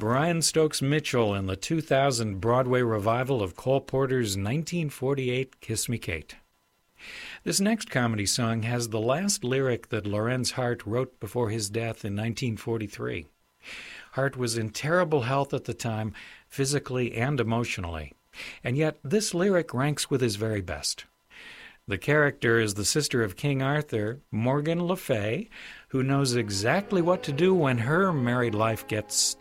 Brian Stokes Mitchell in the 2000 Broadway revival of Cole Porter's 1948 Kiss Me Kate. This next comedy song has the last lyric that Lorenz Hart wrote before his death in 1943. Hart was in terrible health at the time, physically and emotionally, and yet this lyric ranks with his very best. The character is the sister of King Arthur, Morgan Le Fay, who knows exactly what to do when her married life gets